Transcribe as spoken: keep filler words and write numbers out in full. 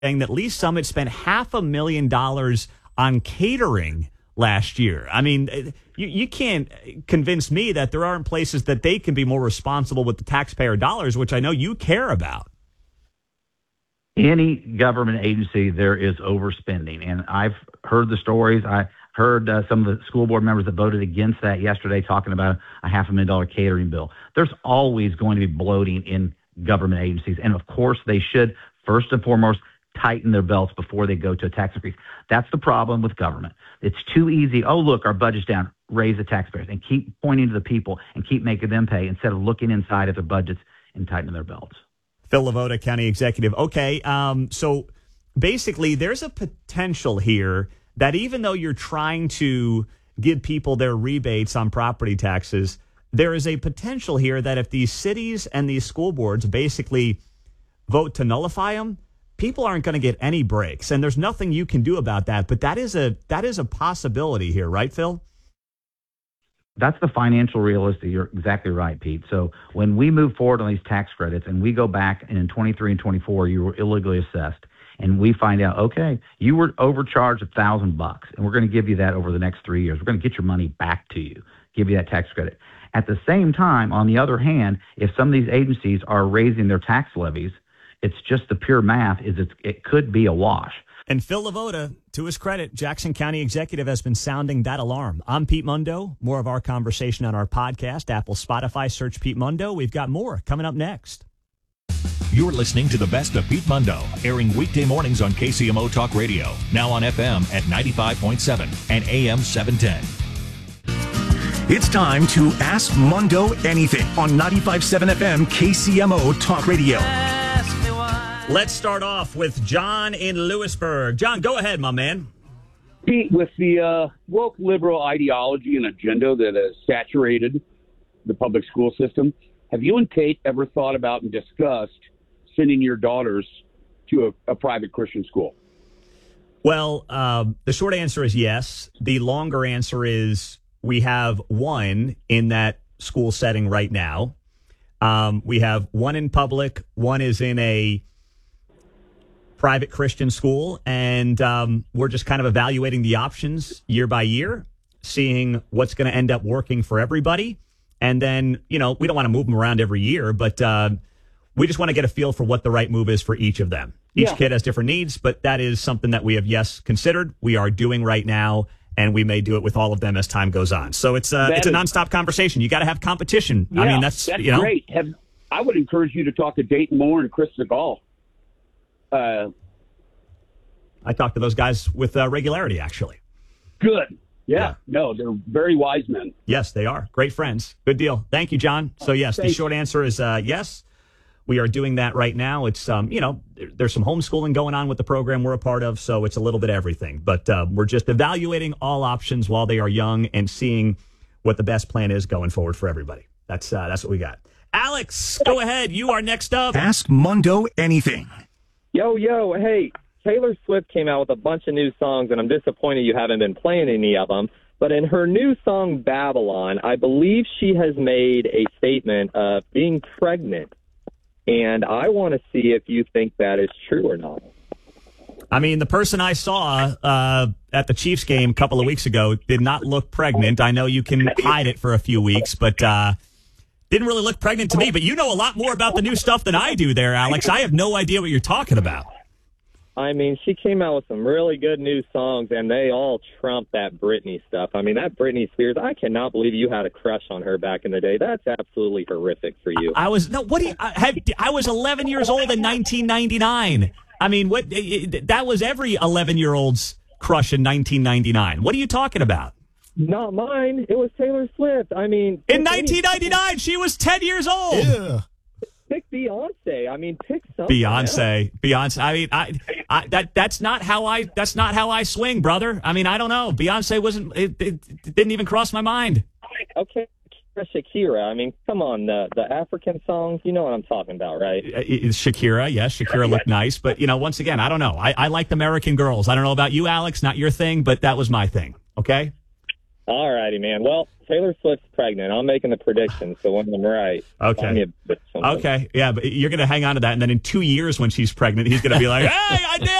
saying that Lee Summit spent half a million dollars on catering last year. I mean, you, you can't convince me that there aren't places that they can be more responsible with the taxpayer dollars, which I know you care about. Any government agency, there is overspending. And I've heard the stories. I heard uh, some of the school board members that voted against that yesterday talking about a half a million dollar catering bill. There's always going to be bloating in government agencies. And of course, they should, first and foremost, tighten their belts before they go to a tax increase. That's the problem with government. It's too easy. Oh, look, our budget's down. Raise the taxpayers and keep pointing to the people and keep making them pay instead of looking inside at their budgets and tightening their belts. Phil LaVota, County Executive. Okay, um, so basically there's a potential here that even though you're trying to give people their rebates on property taxes, there is a potential here that if these cities and these school boards basically vote to nullify them, people aren't going to get any breaks. And there's nothing you can do about that. But that is a that is a possibility here, right, Phil? That's the financial realistic. You're exactly right, Pete. So when we move forward on these tax credits and we go back and in twenty-three and twenty-four, you were illegally assessed and we find out, okay, you were overcharged a thousand bucks and we're going to give you that over the next three years. We're going to get your money back to you, give you that tax credit. At the same time, on the other hand, if some of these agencies are raising their tax levies, it's just the pure math is it's, it could be a wash. And Phil LaVota, to his credit, Jackson County Executive, has been sounding that alarm. I'm Pete Mundo. More of our conversation on our podcast, Apple, Spotify, search Pete Mundo. We've got more coming up next. You're listening to the best of Pete Mundo, airing weekday mornings on K C M O Talk Radio, now on F M at ninety-five point seven and A M seven ten. It's time to Ask Mundo Anything on ninety-five point seven F M K C M O Talk Radio. Let's start off with John in Lewisburg. John, go ahead, my man. Pete, with the uh, woke liberal ideology and agenda that has saturated the public school system, have you and Kate ever thought about and discussed sending your daughters to a, a private Christian school? Well, uh, the short answer is yes. The longer answer is we have one in that school setting right now. Um, we have one in public. One is in a private Christian school, and um, we're just kind of evaluating the options year by year, seeing what's going to end up working for everybody. And then, you know, we don't want to move them around every year, but uh, we just want to get a feel for what the right move is for each of them. Each yeah. kid has different needs, but that is something that we have, yes, considered. We are doing right now, and we may do it with all of them as time goes on. So it's, uh, it's a nonstop conversation. You got to have competition. Yeah, I mean, that's, that's you know. great. Have, I would encourage you to talk to Dayton Moore and Chris Segal. Uh, I talk to those guys with uh, regularity, actually. Good. Yeah. yeah. No, they're very wise men. Yes, they are. Great friends. Good deal. Thank you, John. So, yes, Thanks. The short answer is uh, yes. We are doing that right now. It's, um, you know, there's some homeschooling going on with the program we're a part of, so it's a little bit of everything. But uh, we're just evaluating all options while they are young and seeing what the best plan is going forward for everybody. That's uh, that's what we got. Alex, go ahead. You are next up. Ask Mundo Anything. Yo, yo, hey, Taylor Swift came out with a bunch of new songs, and I'm disappointed you haven't been playing any of them. But in her new song, Babylon, I believe she has made a statement of being pregnant. And I want to see if you think that is true or not. I mean, the person I saw uh, at the Chiefs game a couple of weeks ago did not look pregnant. I know you can hide it for a few weeks, but uh, didn't really look pregnant to me. But you know a lot more about the new stuff than I do there, Alex. I have no idea what you're talking about. I mean, she came out with some really good new songs, and they all trump that Britney stuff. I mean, that Britney Spears, I cannot believe you had a crush on her back in the day. That's absolutely horrific for you. I was no. What do you? I, have, I was eleven years old in nineteen ninety-nine. I mean, what? It, that was every eleven-year-old's crush in nineteen ninety-nine. What are you talking about? Not mine. It was Taylor Swift. I mean, in nineteen ninety-nine, she was ten years old. Yeah. Pick Beyonce. I mean, pick something. Beyonce. Else. Beyonce. I mean, I, I, that that's not how I that's not how I swing, brother. I mean, I don't know. Beyonce wasn't. It, it, it didn't even cross my mind. Okay, Shakira. I mean, come on, the the African songs. You know what I'm talking about, right? It's Shakira. Yes, Shakira looked nice, but you know, once again, I don't know. I, I liked American Girls. I don't know about you, Alex. Not your thing, but that was my thing. Okay. All righty, man. Well, Taylor Swift's pregnant. I'm making the predictions, so when I'm right, okay. buy me a bit something. Okay, yeah, but you're going to hang on to that, and then in two years when she's pregnant, he's going to be like, hey, I did